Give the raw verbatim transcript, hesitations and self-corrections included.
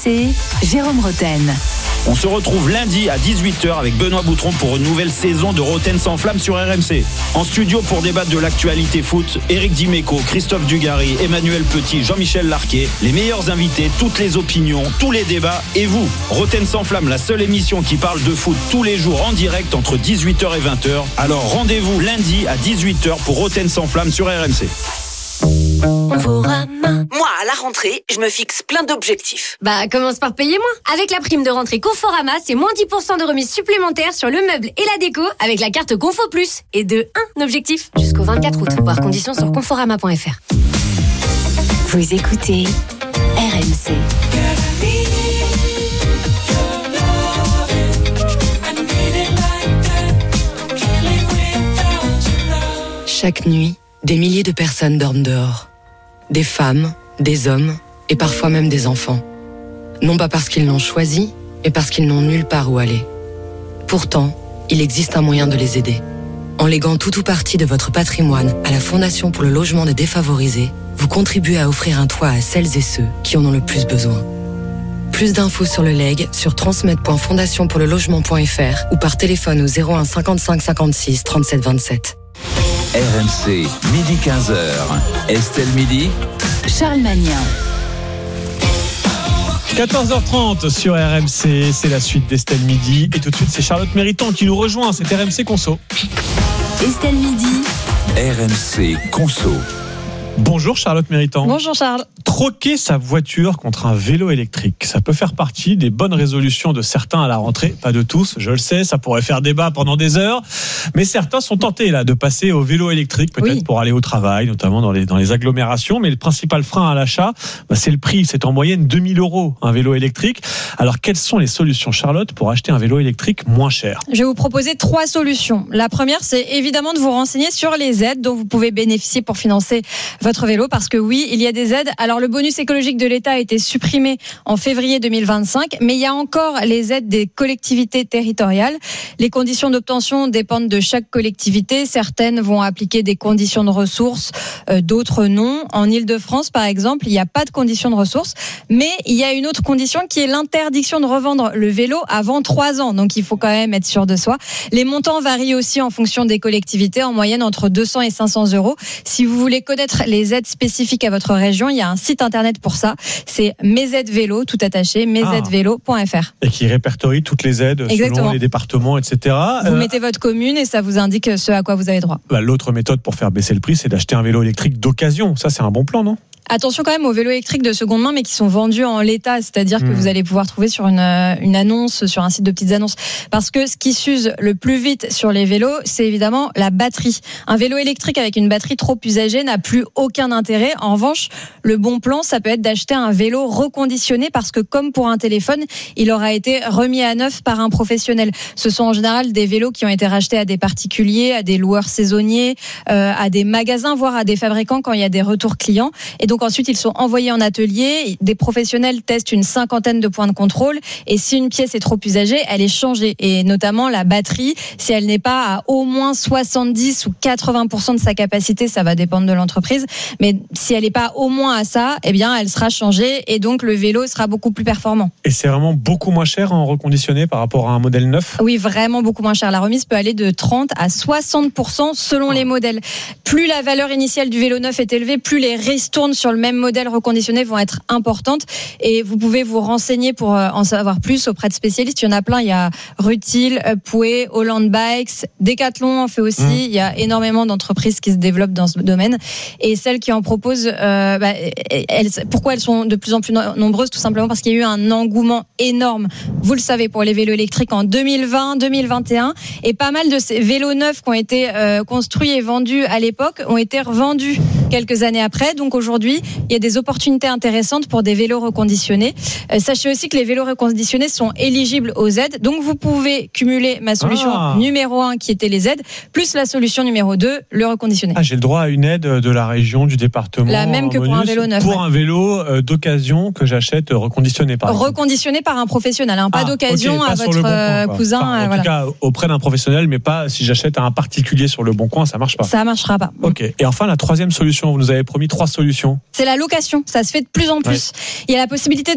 C, Jérôme Roten. On se retrouve lundi à dix-huit heures avec Benoît Boutron pour une nouvelle saison de Roten sans flamme sur R M C. En studio pour débattre de l'actualité foot, Éric Dimeco, Christophe Dugarry, Emmanuel Petit, Jean-Michel Larquet, les meilleurs invités, toutes les opinions, tous les débats et vous. Roten sans flamme, la seule émission qui parle de foot tous les jours en direct entre dix-huit heures et vingt heures. Alors rendez-vous lundi à dix-huit heures pour Roten sans flamme sur R M C. Moi, à la rentrée, je me fixe plein d'objectifs. Bah, commence par payer moins. Avec la prime de rentrée Conforama, c'est moins dix pour cent de remise supplémentaire sur le meuble et la déco avec la carte Confo Plus. Et de un objectif jusqu'au vingt-quatre août. Voir conditions sur conforama point f r. Vous écoutez R M C. Chaque nuit, des milliers de personnes dorment dehors. Des femmes, des hommes et parfois même des enfants. Non pas parce qu'ils l'ont choisi, mais parce qu'ils n'ont nulle part où aller. Pourtant, il existe un moyen de les aider. En léguant tout ou partie de votre patrimoine à la Fondation pour le logement des défavorisés, vous contribuez à offrir un toit à celles et ceux qui en ont le plus besoin. Plus d'infos sur le leg sur transmet point fondation pour le logement point f r ou par téléphone au zéro un cinquante-cinq cinquante-six trente-sept vingt-sept. R M C, midi quinze heures. Estelle Midi. Charles Magnin. quatorze heures trente sur R M C, c'est la suite d'Estelle Midi. Et tout de suite, c'est Charlotte Méritant qui nous rejoint. C'est R M C Conso. Estelle Midi. R M C Conso. Bonjour Charlotte Méritant. Bonjour Charles. Troquer sa voiture contre un vélo électrique, ça peut faire partie des bonnes résolutions de certains à la rentrée, pas de tous, je le sais, ça pourrait faire débat pendant des heures, mais certains sont tentés là de passer au vélo électrique, peut-être oui. pour aller au travail, notamment dans les, dans les agglomérations, mais le principal frein à l'achat, bah, c'est le prix, c'est en moyenne deux mille euros un vélo électrique. Alors quelles sont les solutions Charlotte pour acheter un vélo électrique moins cher ? Je vais vous proposer trois solutions. La première, c'est évidemment de vous renseigner sur les aides dont vous pouvez bénéficier pour financer votre vélo, parce que oui, il y a des aides. Alors le bonus écologique de l'État a été supprimé en février deux mille vingt-cinq, mais il y a encore les aides des collectivités territoriales. Les conditions d'obtention dépendent de chaque collectivité. Certaines vont appliquer des conditions de ressources, euh, d'autres non. En Île-de-France, par exemple, il n'y a pas de conditions de ressources, mais il y a une autre condition qui est l'interdiction de revendre le vélo avant trois ans. Donc il faut quand même être sûr de soi. Les montants varient aussi en fonction des collectivités, en moyenne entre deux cents et cinq cents euros. Si vous voulez connaître les aides spécifiques à votre région, il y a un site internet pour ça, c'est mes aides vélo, tout attaché, mes aides vélo point f r. Et qui répertorie toutes les aides Exactement. Selon les départements, et cetera. Vous euh, mettez votre commune et ça vous indique ce à quoi vous avez droit. Bah, l'autre méthode pour faire baisser le prix, c'est d'acheter un vélo électrique d'occasion. Ça, c'est un bon plan, non ? Attention quand même aux vélos électriques de seconde main, mais qui sont vendus en l'état, c'est-à-dire que mmh. vous allez pouvoir trouver sur une, une annonce, sur un site de petites annonces. Parce que ce qui s'use le plus vite sur les vélos, c'est évidemment la batterie. Un vélo électrique avec une batterie trop usagée n'a plus aucun intérêt. En revanche, le bon plan, ça peut être d'acheter un vélo reconditionné, parce que comme pour un téléphone, il aura été remis à neuf par un professionnel. Ce sont en général des vélos qui ont été rachetés à des particuliers, à des loueurs saisonniers, euh, à des magasins, voire à des fabricants quand il y a des retours clients. Et donc, Donc ensuite, ils sont envoyés en atelier. Des professionnels testent une cinquantaine de points de contrôle. Et si une pièce est trop usagée, elle est changée. Et notamment la batterie, si elle n'est pas à au moins soixante-dix ou quatre-vingts pour cent de sa capacité, ça va dépendre de l'entreprise. Mais si elle n'est pas au moins à ça, eh bien, elle sera changée. Et donc, le vélo sera beaucoup plus performant. Et c'est vraiment beaucoup moins cher en reconditionné par rapport à un modèle neuf ? Oui, vraiment beaucoup moins cher. La remise peut aller de trente à soixante pour cent selon les modèles. Plus la valeur initiale du vélo neuf est élevée, plus les ristournes sur le même modèle reconditionné vont être importantes, et vous pouvez vous renseigner pour en savoir plus auprès de spécialistes. Il y en a plein, il y a Rutil, Upway, Holland Bikes, Decathlon en fait aussi. Mmh. Il y a énormément d'entreprises qui se développent dans ce domaine, et celles qui en proposent, euh, bah, elles, pourquoi elles sont de plus en plus nombreuses? Tout simplement parce qu'il y a eu un engouement énorme, vous le savez, pour les vélos électriques en deux mille vingt, deux mille vingt et un, et pas mal de ces vélos neufs qui ont été euh, construits et vendus à l'époque ont été revendus quelques années après. Donc aujourd'hui, il y a des opportunités intéressantes pour des vélos reconditionnés. Euh, sachez aussi que les vélos reconditionnés sont éligibles aux aides. Donc vous pouvez cumuler ma solution ah. numéro un, qui était les aides, plus la solution numéro deux, le reconditionné. Ah, j'ai le droit à une aide de la région, du département. La même que bonus, pour un vélo neuf. Pour ouais. un vélo euh, d'occasion que j'achète reconditionné, par exemple. Reconditionné par un professionnel, hein, pas ah, d'occasion okay, pas à votre bon coin, cousin. Enfin, en voilà. tout cas, auprès d'un professionnel, mais pas si j'achète à un particulier sur le bon coin, ça marche pas. Ça marchera pas. Ok. Et enfin, la troisième solution, vous nous avez promis trois solutions. C'est la location. Ça se fait de plus en plus. Ouais. Il y a la possibilité